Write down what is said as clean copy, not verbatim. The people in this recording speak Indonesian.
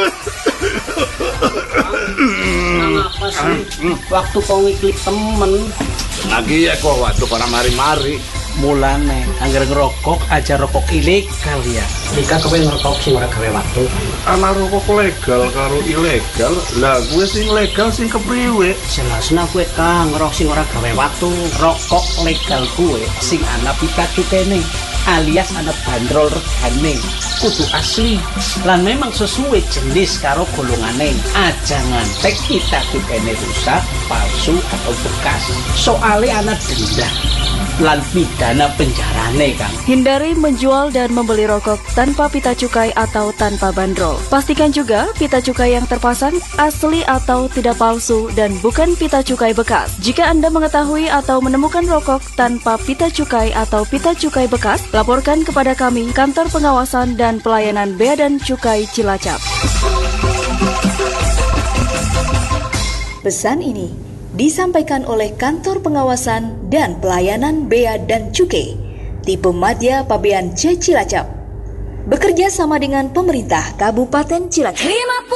Apa sih? Waktu kau ngiklik temen lagi ya kok waktu para mari-mari mulane anggar ngerokok aja rokok ilegal ya. Jika kowe ngerokok sing ora gawe waktu. ana rokok legal karo ilegal. Lah gue sing legal sing kepriwe? Jelasna kowe kang ngerokok sing ora gawe waktu. Rokok legal kowe sing ana pita cukene alias ana bandrol regane kudu asli lan memang sesuai jenis karo golongane. Aja ngantek pita cukene rusak, palsu atau bekas. Soalnya ana denda lan pidana penjarane kang. Hindari menjual dan membeli rokok tanpa pita cukai atau tanpa bandrol. Pastikan juga pita cukai yang terpasang asli atau tidak palsu dan bukan pita cukai bekas. Jika Anda mengetahui atau menemukan rokok tanpa pita cukai atau pita cukai bekas, laporkan kepada kami Kantor Pengawasan dan Pelayanan Bea dan Cukai Cilacap. Pesan ini disampaikan oleh Kantor Pengawasan dan Pelayanan Bea dan Cukai, Tipe Madya Pabean C Cilacap, bekerja sama dengan pemerintah Kabupaten Cilacap.